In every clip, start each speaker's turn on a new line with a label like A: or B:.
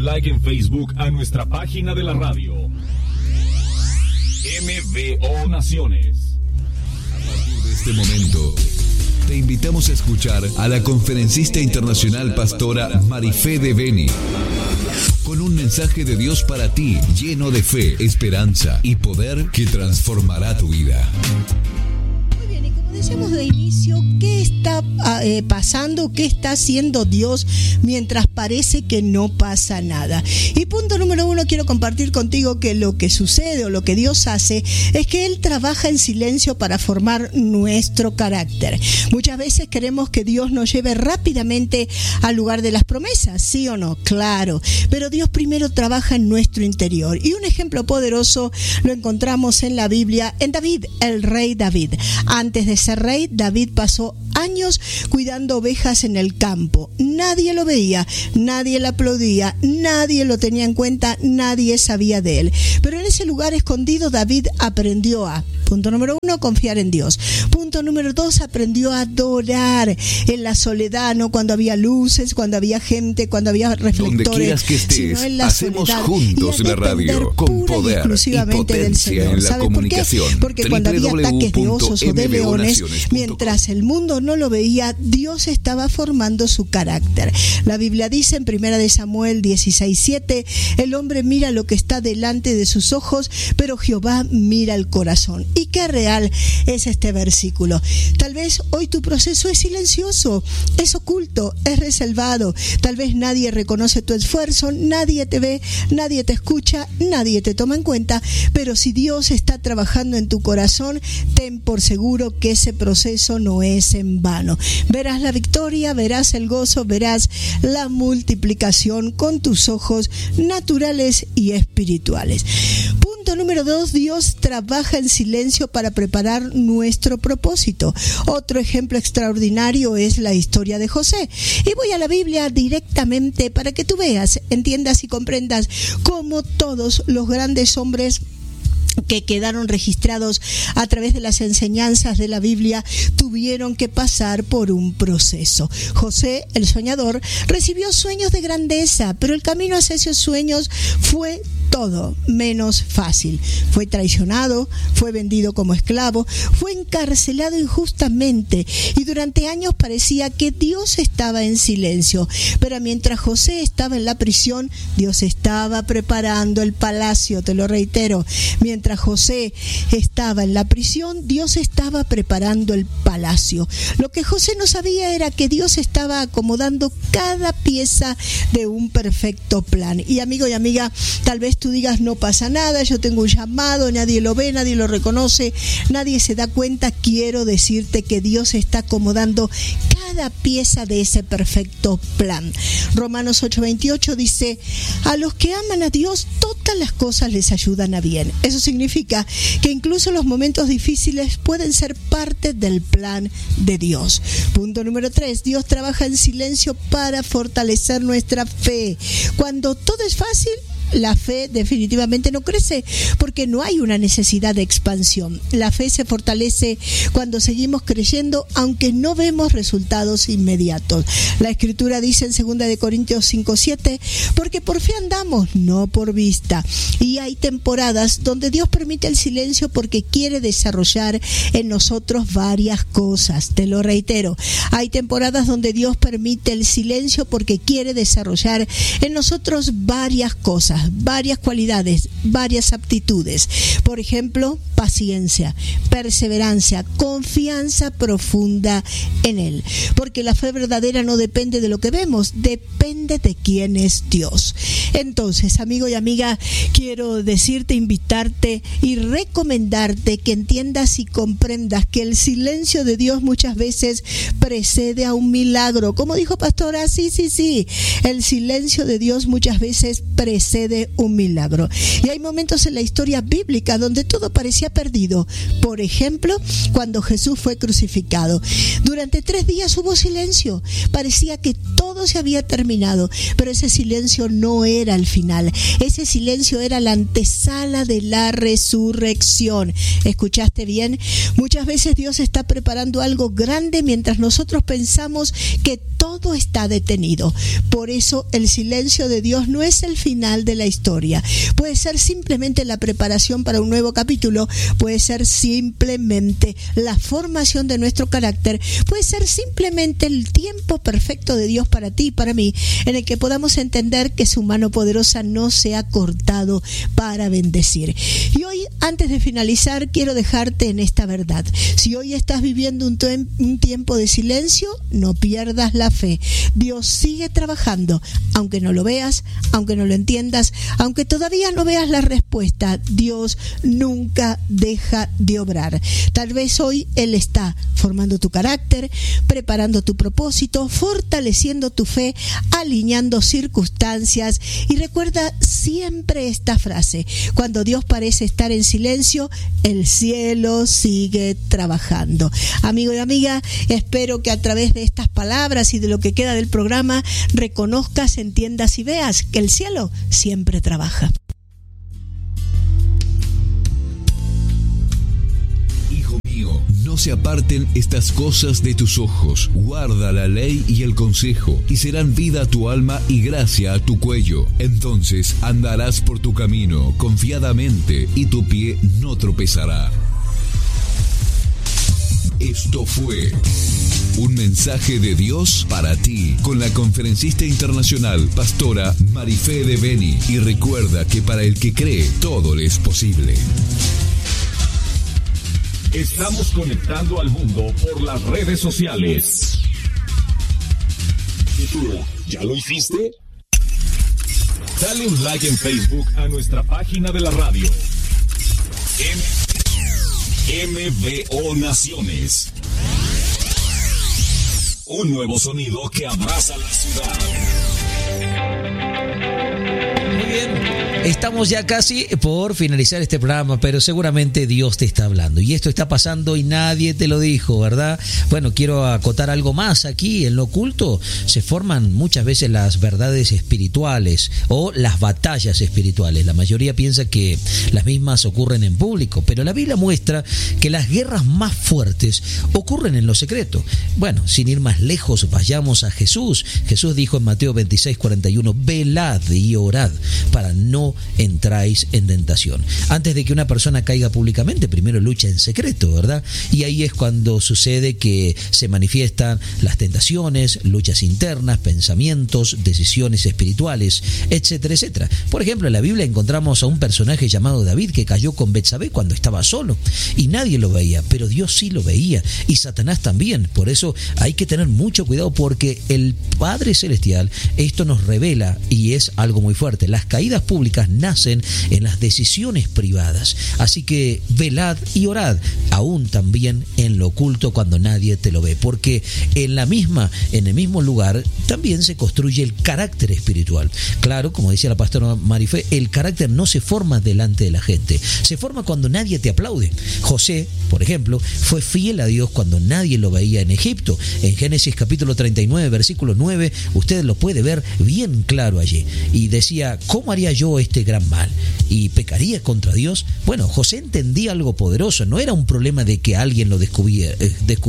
A: like en Facebook a nuestra página de la radio. MBO Naciones.
B: A partir de este momento, te invitamos a escuchar a la conferencista internacional pastora Marifé de Beni, con un mensaje de Dios para ti, lleno de fe, esperanza y poder que transformará tu vida.
C: Muy bien, y como decíamos de inicio, ¿qué está pasando? ¿Qué está haciendo Dios mientras parece que no pasa nada? Y punto número 1, quiero compartir contigo que lo que sucede o lo que Dios hace es que Él trabaja en silencio para formar nuestro carácter. Muchas veces queremos que Dios nos lleve rápidamente al lugar de las promesas, ¿sí o no? Claro, pero Dios primero trabaja en nuestro interior. Y un ejemplo poderoso lo encontramos en la Biblia, en David, el rey David. Antes de ser rey, David pasó años cuidando ovejas en el campo. Nadie lo veía, nadie le aplaudía, nadie lo tenía en cuenta, nadie sabía de él. Pero en ese lugar escondido David aprendió a, punto número 1, confiar en Dios. Punto número 2, aprendió a adorar en la soledad, no cuando había luces, cuando había gente, cuando había reflectores.
B: Donde quieras que estés,
C: sino en la
B: hacemos
C: soledad,
B: juntos la radio con poder y potencia en la comunicación.
C: ¿Por qué? Porque cuando había ataques de osos o de leones, mientras el mundo no lo veía, Dios estaba formando su carácter. La Biblia dice en 1 Samuel 16:7, el hombre mira lo que está delante de sus ojos, pero Jehová mira el corazón. Y qué real es este versículo. Tal vez hoy tu proceso es silencioso, es oculto, es reservado. Tal vez nadie reconoce tu esfuerzo, nadie te ve, nadie te escucha, nadie te toma en cuenta, pero si Dios está trabajando en tu corazón, ten por seguro que ese proceso no es en vano. Verás la victoria, verás el gozo, verás la multiplicación con tus ojos naturales y espirituales. Punto número 2, Dios trabaja en silencio para preparar nuestro propósito. Otro ejemplo extraordinario es la historia de José. Y voy a la Biblia directamente para que tú veas, entiendas y comprendas cómo todos los grandes hombres que quedaron registrados a través de las enseñanzas de la Biblia tuvieron que pasar por un proceso. José, el soñador, recibió sueños de grandeza, pero el camino hacia esos sueños fue todo menos fácil. Fue traicionado, fue vendido como esclavo, fue encarcelado injustamente y durante años parecía que Dios estaba en silencio. Pero mientras José estaba en la prisión, Dios estaba preparando el palacio, te lo reitero. Mientras José estaba en la prisión, Dios estaba preparando el palacio. Lo que José no sabía era que Dios estaba acomodando cada pieza de un perfecto plan. Y amigo y amiga, tal vez tú digas, no pasa nada, yo tengo un llamado, nadie lo ve, nadie lo reconoce, nadie se da cuenta. Quiero decirte que Dios está acomodando cada pieza de ese perfecto plan. Romanos 8:28 dice, a los que aman a Dios, todas las cosas les ayudan a bien. Eso significa que incluso los momentos difíciles pueden ser parte del plan de Dios. Punto número 3, Dios trabaja en silencio para fortalecer nuestra fe. Cuando todo es fácil, la fe definitivamente no crece porque no hay una necesidad de expansión. La fe se fortalece cuando seguimos creyendo aunque no vemos resultados inmediatos. La Escritura dice en 2 Corintios 5:7, porque por fe andamos, no por vista. Y hay temporadas donde Dios permite el silencio porque quiere desarrollar en nosotros varias cosas. Te lo reitero, hay temporadas donde Dios permite el silencio porque quiere desarrollar en nosotros varias cosas, varias cualidades, varias aptitudes. Por ejemplo, paciencia, perseverancia, confianza profunda en Él. Porque la fe verdadera no depende de lo que vemos, depende de quién es Dios. Entonces, amigo y amiga, quiero decirte, invitarte y recomendarte que entiendas y comprendas que el silencio de Dios muchas veces precede a un milagro. Como dijo pastora, sí, el silencio de Dios muchas veces precede sucede un milagro. Y hay momentos en la historia bíblica donde todo parecía perdido. Por ejemplo, cuando Jesús fue crucificado. Durante 3 días hubo silencio. Parecía que todo se había terminado, pero ese silencio no era el final. Ese silencio era la antesala de la resurrección. ¿Escuchaste bien? Muchas veces Dios está preparando algo grande mientras nosotros pensamos que todo está detenido. Por eso el silencio de Dios no es el final de la historia. Puede ser simplemente la preparación para un nuevo capítulo, puede ser simplemente la formación de nuestro carácter, puede ser simplemente el tiempo perfecto de Dios para ti y para mí, en el que podamos entender que su mano poderosa no se ha cortado para bendecir. Y hoy, antes de finalizar, quiero dejarte en esta verdad. Si hoy estás viviendo un tiempo de silencio, no pierdas la fe. Dios sigue trabajando, aunque no lo veas, aunque no lo entiendas, aunque todavía no veas la respuesta. Dios nunca deja de obrar. Tal vez hoy Él está formando tu carácter, preparando tu propósito, fortaleciendo tu fe, alineando circunstancias. Y recuerda siempre esta frase: cuando Dios parece estar en silencio, el cielo sigue trabajando. Amigo y amiga, espero que a través de estas palabras y de lo que queda del programa reconozcas, entiendas y veas que el cielo siempre trabaja.
B: Hijo mío, no se aparten estas cosas de tus ojos. Guarda la ley y el consejo, y serán vida a tu alma y gracia a tu cuello. Entonces andarás por tu camino confiadamente, y tu pie no tropezará. Esto fue un mensaje de Dios para ti, con la conferencista internacional, pastora Marifé de Beni. Y recuerda que para el que cree, todo le es posible.
A: Estamos conectando al mundo por las redes sociales. ¿Y tú, ya lo hiciste? Dale un like en Facebook a nuestra página de la radio. MBO Naciones. Un nuevo sonido que abraza la ciudad.
D: Muy bien. Estamos ya casi por finalizar este programa, pero seguramente Dios te está hablando. Y esto está pasando y nadie te lo dijo, ¿verdad? Bueno, quiero acotar algo más aquí. En lo oculto se forman muchas veces las verdades espirituales o las batallas espirituales. La mayoría piensa que las mismas ocurren en público, pero la Biblia muestra que las guerras más fuertes ocurren en lo secreto. Bueno, sin ir más lejos, vayamos a Jesús. Jesús dijo en Mateo 26:41, velad y orad para no entráis en tentación. Antes de que una persona caiga públicamente, primero lucha en secreto, ¿verdad? Y ahí es cuando sucede que se manifiestan las tentaciones, luchas internas, pensamientos, decisiones espirituales, etcétera, etcétera. Por ejemplo, en la Biblia encontramos a un personaje llamado David que cayó con Betsabé cuando estaba solo y nadie lo veía, pero Dios sí lo veía y Satanás también. Por eso hay que tener mucho cuidado, porque el Padre Celestial esto nos revela y es algo muy fuerte. Las caídas públicas nacen en las decisiones privadas. Así que velad y orad, aún también en lo oculto cuando nadie te lo ve, porque en el mismo lugar también se construye el carácter espiritual. Claro, como decía la pastora Marifé, el carácter no se forma delante de la gente, se forma cuando nadie te aplaude. José, por ejemplo, fue fiel a Dios cuando nadie lo veía en Egipto. En Génesis capítulo 39, versículo 9, usted lo puede ver bien claro allí. Y decía, ¿cómo haría yo este gran mal? ¿Y pecaría contra Dios? Bueno, José entendía algo poderoso. No era un problema de que alguien lo descubriera,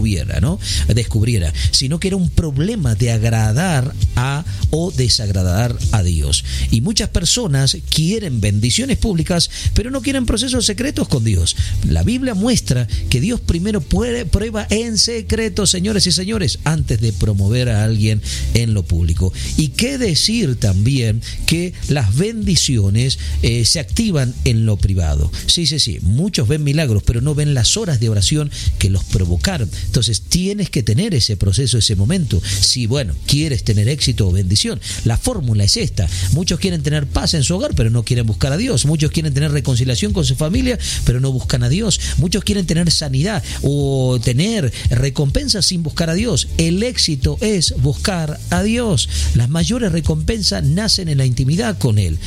D: sino que era un problema de agradar a o desagradar a Dios. Y muchas personas quieren bendiciones públicas, pero no quieren procesos secretos con Dios. La Biblia muestra que Dios primero prueba en secreto, señores y señores, antes de promover a alguien en lo público. Y qué decir también que las bendiciones se activan en lo privado. Sí, muchos ven milagros, pero no ven las horas de oración que los provocaron. Entonces tienes que tener ese proceso, ese momento. Si, quieres tener éxito o bendición, la fórmula es esta. Muchos quieren tener paz en su hogar, pero no quieren buscar a Dios. Muchos quieren tener reconciliación con su familia, pero no buscan a Dios. Muchos quieren tener sanidad o tener recompensas sin buscar a Dios. El éxito es buscar a Dios. Las mayores recompensas nacen en la intimidad con Él, y las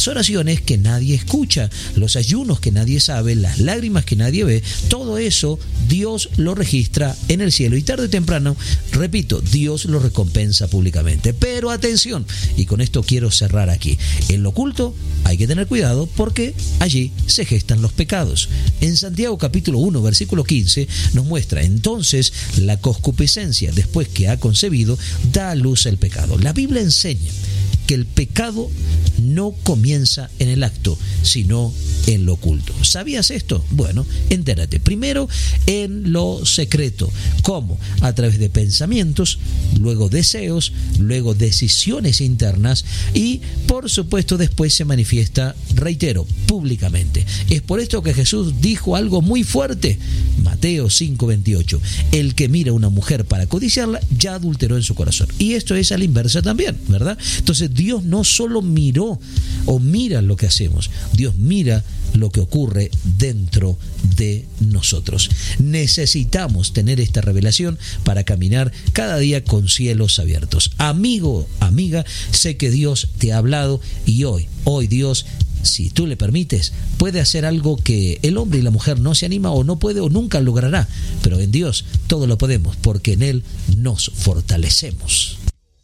D: las oraciones que nadie escucha, los ayunos que nadie sabe, las lágrimas que nadie ve, todo eso Dios lo registra en el cielo y tarde o temprano, repito, Dios lo recompensa públicamente. Pero atención, y con esto quiero cerrar aquí, en lo oculto hay que tener cuidado porque allí se gestan los pecados. En Santiago capítulo 1 versículo 15 nos muestra: entonces la concupiscencia, después que ha concebido, da a luz el pecado. La Biblia enseña que el pecado no comienza en el acto, sino en lo oculto. ¿Sabías esto? Bueno, entérate. Primero en lo secreto. ¿Cómo? A través de pensamientos, luego deseos, luego decisiones internas y, por supuesto, después se manifiesta, reitero, públicamente. Es por esto que Jesús dijo algo muy fuerte. Mateo 5:28. El que mira a una mujer para codiciarla, ya adulteró en su corazón. Y esto es a la inversa también, ¿verdad? Entonces Dios no solo miró o mira lo que hacemos, Dios mira lo que ocurre dentro de nosotros. Necesitamos tener esta revelación para caminar cada día con cielos abiertos. Amigo, amiga, sé que Dios te ha hablado y hoy Dios, si tú le permites, puede hacer algo que el hombre y la mujer no se anima o no puede o nunca logrará, pero en Dios todo lo podemos porque en Él nos fortalecemos.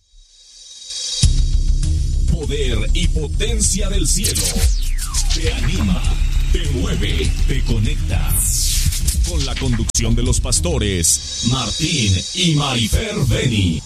A: Poder y potencia del cielo. Te anima, te mueve, te conecta. Con la conducción de los pastores Martín y Marifer Beni.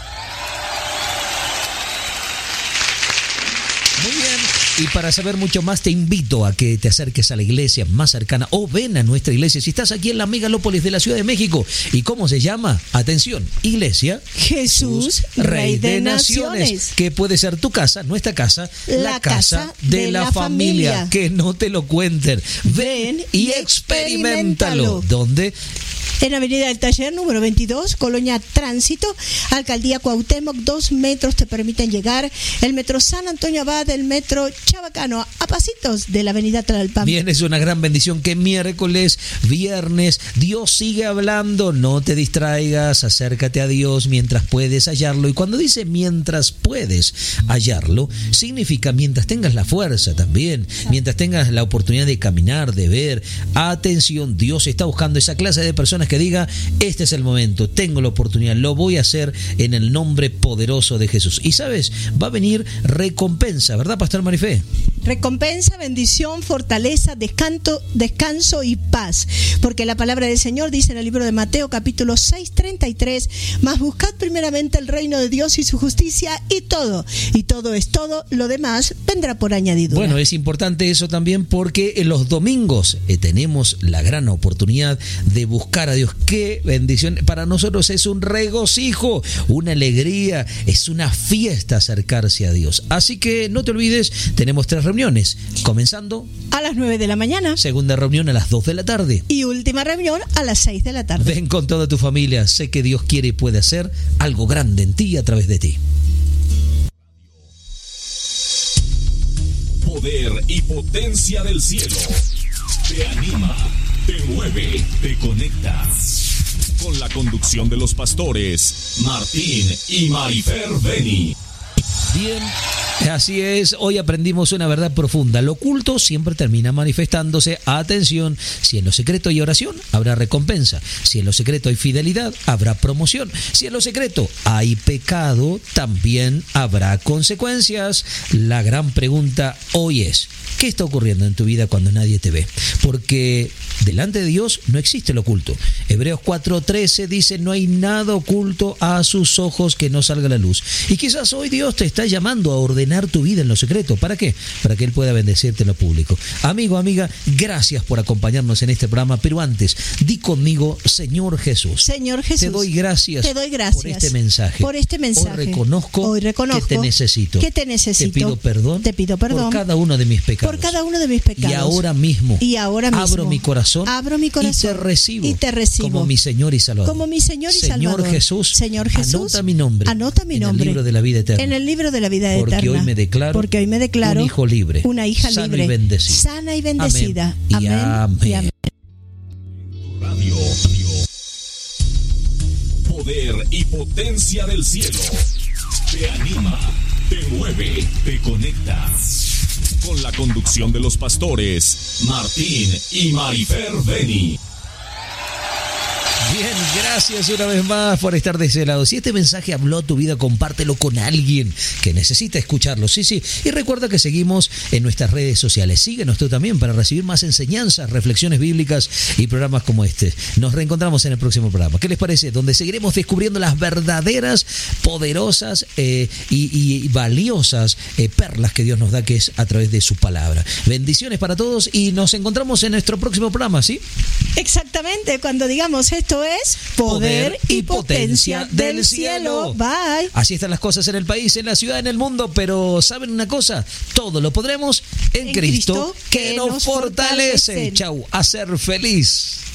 D: Muy bien. Y para saber mucho más te invito a que te acerques a la iglesia más cercana o ven a nuestra iglesia si estás aquí en la megalópolis de la Ciudad de México. ¿Y cómo se llama? Atención, Iglesia
C: Jesús, Rey de Naciones.
D: Que puede ser tu casa, nuestra casa, la casa de la familia. Que no te lo cuenten. Ven y experiméntalo. ¿Dónde?
C: En Avenida del Taller, número 22, Colonia Tránsito, Alcaldía Cuauhtémoc. 2 metros te permiten llegar. El metro San Antonio Abad, el metro Chabacano, a pasitos de la Avenida Tlalpan.
D: Bien, es una gran bendición que miércoles, viernes, Dios sigue hablando. No te distraigas, acércate a Dios mientras puedes hallarlo. Y cuando dice mientras puedes hallarlo, significa mientras tengas la fuerza también, mientras tengas la oportunidad de caminar, de ver. Atención, Dios está buscando esa clase de personas que diga, este es el momento, tengo la oportunidad, lo voy a hacer en el nombre poderoso de Jesús. Y sabes, va a venir recompensa, ¿verdad, Pastor Marifé?
C: Recompensa, bendición, fortaleza, descanso y paz. Porque la palabra del Señor dice en el libro de Mateo capítulo 6:33, mas buscad primeramente el reino de Dios y su justicia y todo es todo, lo demás vendrá por añadidura.
D: Bueno, es importante eso también porque en los domingos tenemos la gran oportunidad de buscar a Dios. Qué bendición, para nosotros es un regocijo, una alegría, es una fiesta acercarse a Dios. Así que no te olvides, tenemos 3 reuniones, comenzando
C: a las 9 de la mañana,
D: segunda reunión a las 2 de la tarde
C: y última reunión a las 6 de la tarde.
D: Ven con toda tu familia, sé que Dios quiere y puede hacer algo grande en ti y a través de ti.
A: Poder y potencia del cielo. Te anima, te mueve, te conecta. Con la conducción de los pastores Martín y Marifer Beni.
D: Bien, así es, hoy aprendimos una verdad profunda. Lo oculto siempre termina manifestándose. Atención, si en lo secreto hay oración, habrá recompensa. Si en lo secreto hay fidelidad, habrá promoción. Si en lo secreto hay pecado, también habrá consecuencias. La gran pregunta hoy es, ¿qué está ocurriendo en tu vida cuando nadie te ve? Porque delante de Dios no existe lo oculto. Hebreos 4:13 dice, no hay nada oculto a sus ojos que no salga a la luz. Y quizás hoy Dios te está llamando a ordenar tu vida en lo secreto. ¿Para qué? Para que Él pueda bendecirte en lo público. Amigo, amiga, gracias por acompañarnos en este programa, pero antes, di conmigo, Señor Jesús.
C: Señor Jesús.
D: Te doy gracias por este mensaje. Hoy reconozco que te necesito. Te pido perdón. Por cada uno de mis pecados. Y ahora mismo. Abro mi corazón. Y te recibo. Como mi Señor y Salvador. Señor Jesús. Anota mi nombre. En el libro de la vida eterna. Porque hoy me declaro un hijo libre,
C: una hija libre, sana y bendecida.
D: Amén.
A: Radio. Poder y potencia del cielo. Te anima, te mueve, te conecta. con la conducción de los pastores Martín y Marifer Beni.
D: Bien, gracias una vez más por estar de ese lado. Si este mensaje habló a tu vida, compártelo con alguien que necesita escucharlo. Sí. Y recuerda que seguimos en nuestras redes sociales. Síguenos tú también para recibir más enseñanzas, reflexiones bíblicas y programas como este. Nos reencontramos en el próximo programa. ¿Qué les parece? Donde seguiremos descubriendo las verdaderas, poderosas y valiosas perlas que Dios nos da, que es a través de su palabra. Bendiciones para todos y nos encontramos en nuestro próximo programa, ¿sí?
C: Exactamente, cuando digamos esto es poder y potencia del cielo. Bye.
D: Así están las cosas en el país, en la ciudad, en el mundo, pero ¿saben una cosa? Todo lo podremos en Cristo que nos fortalece. Chau, a ser feliz.